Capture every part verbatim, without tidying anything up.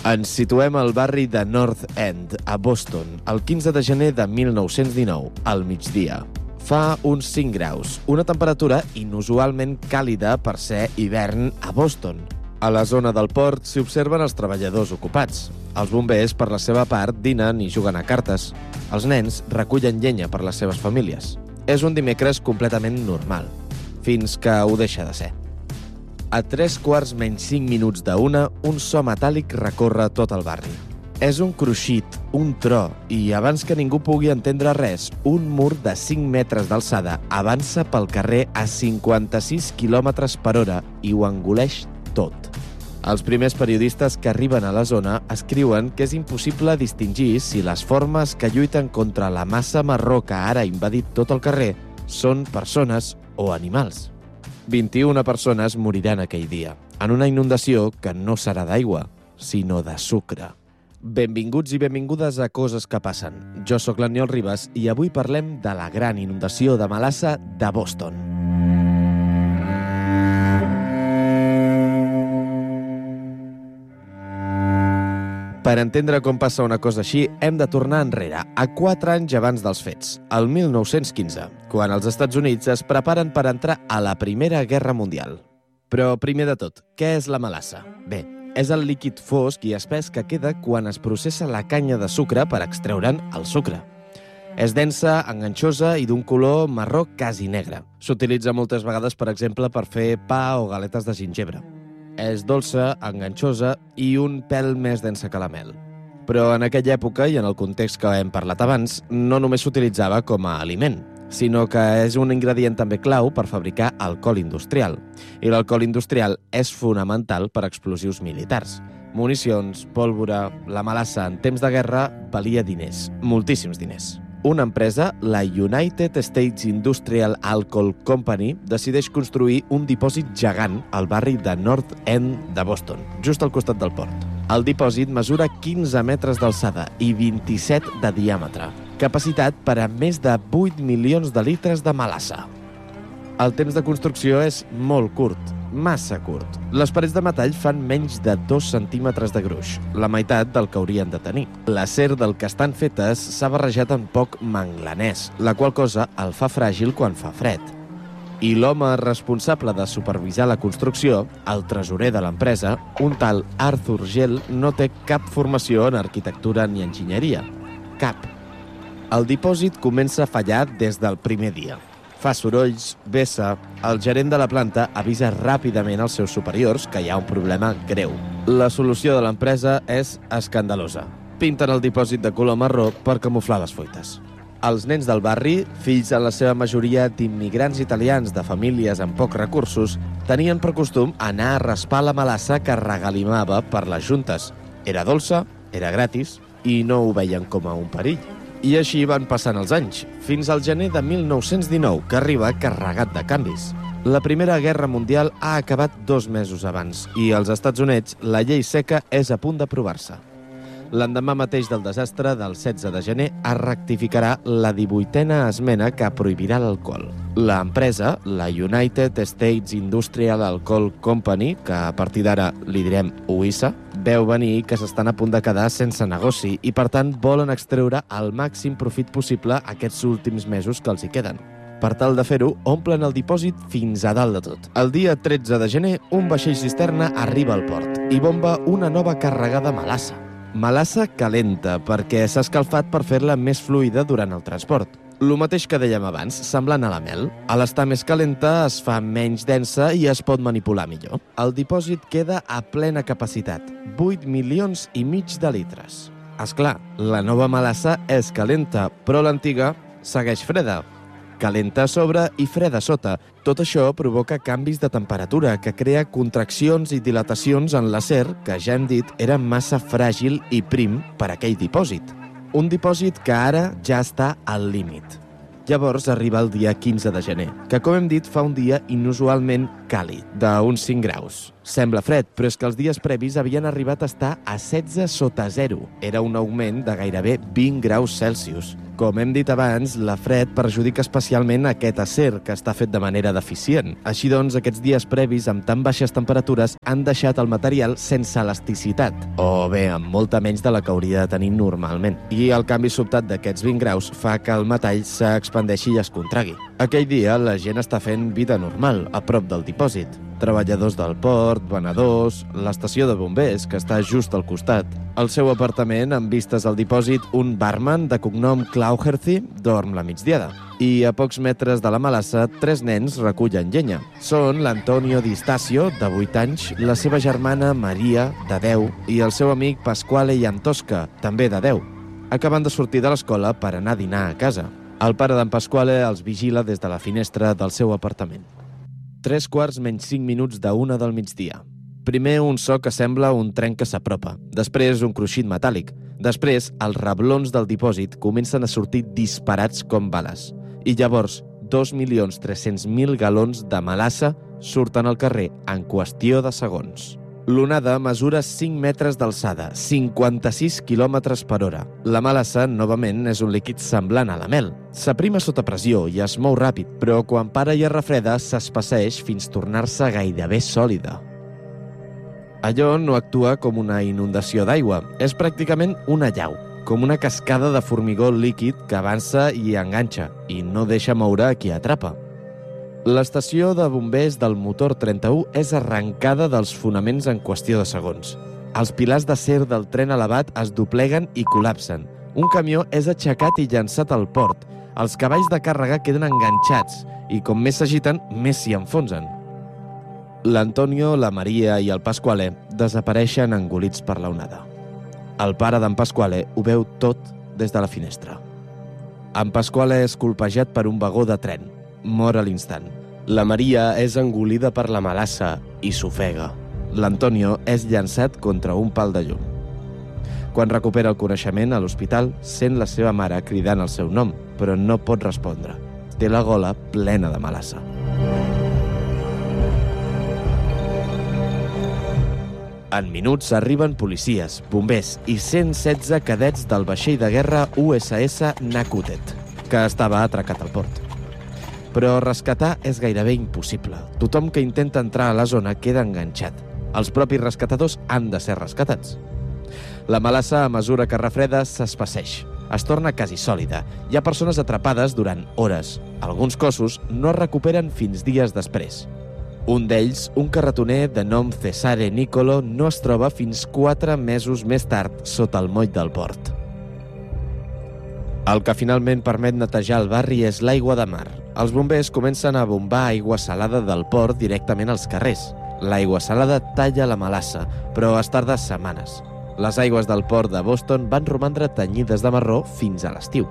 Ens situem al barri de North End, a Boston, el quinze de gener de mil nou-cents dinou, al migdia. Fa uns cinc graus, una temperatura inusualment càlida per ser hivern a Boston. A la zona del port s'hi observen els treballadors ocupats. Els bombers, per la seva part, dinen i juguen a cartes. Els nens recullen llenya per les seves famílies. És un dimecres completament normal, fins que ho deixa de ser. A tres quarts menys cinc minuts d'una, un so metàl·lic recorre tot el barri. És un cruixit, un tro, i abans que ningú pugui entendre res, un mur de cinc metres d'alçada avança pel carrer a cinquanta-sis quilòmetres per hora i ho engoleix tot. Els primers periodistes que arriben a la zona escriuen que és impossible distingir si les formes que lluiten contra la massa marró que ara ha invadit tot el carrer són persones o animals. vint-i-una persones moriran aquell dia, en una inundació que no serà d'aigua, sinó de sucre. Benvinguts i benvingudes a Coses que passen. Jo sóc l'Aniol Ribas i avui parlem de la gran inundació de melassa de Boston. Per entendre com passa una cosa així, hem de tornar enrere, a quatre anys abans dels fets, el mil nou-cents quinze, quan els Estats Units es preparen per entrar a la Primera Guerra Mundial. Però, primer de tot, què és la melassa? Bé, és el líquid fosc i espès que queda quan es processa la canya de sucre per extreure'n el sucre. És densa, enganxosa i d'un color marró quasi negre. S'utilitza moltes vegades, per exemple, per fer pa o galetes de gingebre. És dolça, enganxosa i un pèl més densa que la mel. Però en aquella època, i en el context que hem parlat abans, no només s'utilitzava com a aliment, sinó que és un ingredient també clau per fabricar alcohol industrial. I l'alcohol industrial és fonamental per explosius militars. Municions, pólvora, la melassa en temps de guerra valia diners, moltíssims diners. Una empresa, la United States Industrial Alcohol Company, decideix construir un dipòsit gegant al barri de North End de Boston, just al costat del port. El dipòsit mesura quinze metres d'alçada i vint-i-set de diàmetre, capacitat per a més de vuit milions de litres de melassa. El temps de construcció és molt curt, massa curt. Les parets de metall fan menys de dos centímetres de gruix, la meitat del que haurien de tenir. L'acer del que estan fetes s'ha barrejat amb poc manglanès, la qual cosa el fa fràgil quan fa fred. I l'home responsable de supervisar la construcció, el tresorer de l'empresa, un tal Arthur Gell, no té cap formació en arquitectura ni enginyeria. Cap. El dipòsit comença a fallar des del primer dia. Fa sorolls, vessa, el gerent de la planta avisa ràpidament als seus superiors que hi ha un problema greu. La solució de l'empresa és escandalosa. Pinten el dipòsit de color marró per camuflar les fuites. Els nens del barri, fills en la seva majoria d'immigrants italians de famílies amb pocs recursos, tenien per costum anar a raspar la melassa que regalimava per les juntes. Era dolça, era gratis i no ho veien com a un perill. I així van passant els anys, fins al gener de mil nou-cents dinou, que arriba carregat de canvis. La Primera Guerra Mundial ha acabat dos mesos abans i als Estats Units la llei seca és a punt d'aprovar-se. L'endemà mateix del desastre, del setze de gener, es rectificarà la divuitena esmena que prohibirà l'alcohol. L'empresa, la United States Industrial Alcohol Company, que a partir d'ara li direm U I S A, veu venir que s'estan a punt de quedar sense negoci i, per tant, volen extreure el màxim profit possible aquests últims mesos que els hi queden. Per tal de fer-ho, omplen el dipòsit fins a dalt de tot. El dia tretze de gener, un vaixell cisterna arriba al port i bomba una nova càrrega de melassa. Melassa calenta, perquè s'ha escalfat per fer-la més fluida durant el transport. Lo mateix que dèiem abans, semblant a la mel. A l'estar més calenta es fa menys densa i es pot manipular millor. El dipòsit queda a plena capacitat, vuit milions i mig de litres. És clar, la nova melassa és calenta, però l'antiga segueix freda. Calenta a sobre i freda a sota. Tot això provoca canvis de temperatura que crea contraccions i dilatacions en l'acer que, ja hem dit, era massa fràgil i prim per a aquell dipòsit. Un dipòsit que ara ja està al límit. Llavors arriba el dia quinze de gener, que, com hem dit, fa un dia inusualment càlid, d'uns cinc graus. Sembla fred, però és que els dies previs havien arribat a estar a setze sota zero. Era un augment de gairebé vint graus Celsius. Com hem dit abans, la fred perjudica especialment aquest acer, que està fet de manera deficient. Així doncs, aquests dies previs amb tan baixes temperatures han deixat el material sense elasticitat, o bé, amb molta menys de la que hauria de tenir normalment. I el canvi sobtat d'aquests vint graus fa que el metall s'expandeixi i es contragui. Aquell dia, la gent està fent vida normal, a prop del dipòsit. Treballadors del port, venedors, l'estació de bombers, que està just al costat. Al seu apartament, amb vistes al dipòsit, un barman de cognom Clauherty dorm la migdiada. I a pocs metres de la Malassa, tres nens recullen llenya. Són l'Antonio Di Stasio, de vuit anys, la seva germana Maria, de deu, i el seu amic Pasquale Iantosca, també de deu. Acaben de sortir de l'escola per anar a dinar a casa. El pare d'en Pasquale els vigila des de la finestra del seu apartament. Tres quarts menys cinc minuts d'una del migdia. Primer un so que sembla un tren que s'apropa. Després un cruixit metàl·lic. Després els reblons del dipòsit comencen a sortir disparats com bales. I llavors dos milions tres-cents mil galons de melassa surten al carrer en qüestió de segons. L'onada mesura cinc metres d'alçada, cinquanta-sis quilòmetres per hora. La melassa, novament, és un líquid semblant a la mel. S'aprima sota pressió i es mou ràpid, però quan para i es refreda s'espesseix fins tornar-se gairebé sòlida. Allò no actua com una inundació d'aigua, és pràcticament una llau, com una cascada de formigó líquid que avança i enganxa, i no deixa moure a qui atrapa. L'estació de bombers del motor trenta-u és arrencada dels fonaments en qüestió de segons. Els pilars d'acer del tren elevat es dobleguen i col·lapsen. Un camió és aixecat i llançat al port. Els cavalls de càrrega queden enganxats i com més s'agiten, més s'hi enfonsen. L'Antonio, la Maria i el Pasquale desapareixen engolits per la onada. El pare d'en Pasquale ho veu tot des de la finestra. En Pasquale és colpejat per un vagó de tren. Mor a l'instant. La Maria és engolida per la melassa i s'ofega. L'Antonio és llançat contra un pal de llum. Quan recupera el coneixement a l'hospital, sent la seva mare cridant el seu nom, però no pot respondre. Té la gola plena de melassa. En minuts arriben policies, bombers i cent setze cadets del vaixell de guerra U S S Nakutet, que estava atracat al port. Però rescatar és gairebé impossible. Tothom que intenta entrar a la zona queda enganxat. Els propis rescatadors han de ser rescatats. La melassa, a mesura que refreda, s'espesseix. Es torna quasi sòlida. Hi ha persones atrapades durant hores. Alguns cossos no es recuperen fins dies després. Un d'ells, un carretoner de nom Cesare Nicolo, no es troba fins quatre mesos més tard sota el moll del port. El que finalment permet netejar el barri és l'aigua de mar. Els bombers comencen a bombar aigua salada del port directament als carrers. L'aigua salada talla la melassa, però es tarda setmanes. Les aigües del port de Boston van romandre tenyides de marró fins a l'estiu.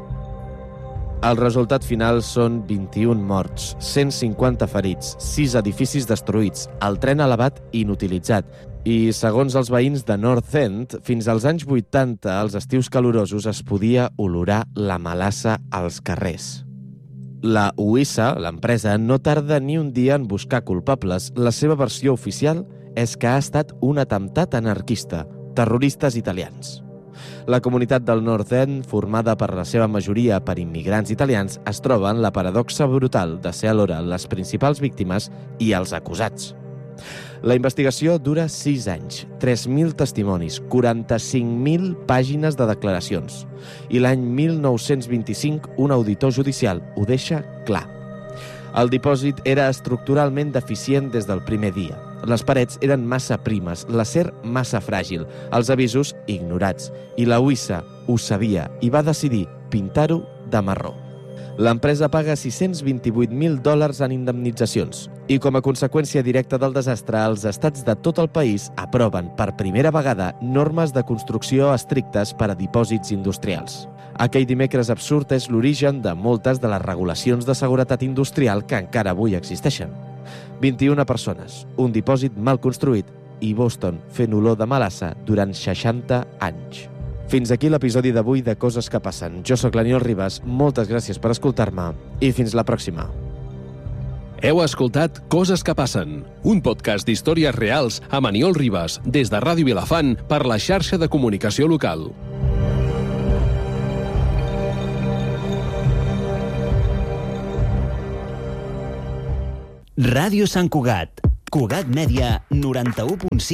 El resultat final són vint-i-un morts, cent cinquanta ferits, sis edificis destruïts, el tren elevat inutilitzat, i, segons els veïns de North End, fins als anys vuitanta, als estius calorosos, es podia olorar la melassa als carrers. La U I S A, l'empresa, no tarda ni un dia en buscar culpables. La seva versió oficial és que ha estat un atemptat anarquista, terroristes italians. La comunitat del North End, formada per la seva majoria per immigrants italians, es troba en la paradoxa brutal de ser alhora les principals víctimes i els acusats. La investigació dura sis anys, tres mil testimonis, quaranta-cinc mil pàgines de declaracions. I l'any mil nou-cents vint-i-cinc, un auditor judicial ho deixa clar. El dipòsit era estructuralment deficient des del primer dia. Les parets eren massa primes, l'acer massa fràgil, els avisos ignorats. I la U I S A ho sabia i va decidir pintar-ho de marró. L'empresa paga sis-cents vint-i-vuit mil dòlars en indemnitzacions i, com a conseqüència directa del desastre, els estats de tot el país aproven per primera vegada normes de construcció estrictes per a dipòsits industrials. Aquell dimecres absurd és l'origen de moltes de les regulacions de seguretat industrial que encara avui existeixen. vint-i-una persones, un dipòsit mal construït i Boston fent olor de melassa durant seixanta anys. Fins aquí l'episodi d'avui de Coses que passen. Jo sóc l'Aniol Ribas, moltes gràcies per escoltar-me i fins la pròxima. Heu escoltat Coses que passen, un podcast d'històries reals amb Aniol Ribas des de Ràdio Vilafant per la xarxa de comunicació local. Ràdio Sant Cugat. Cugat Mèdia, noranta-u punt cinc.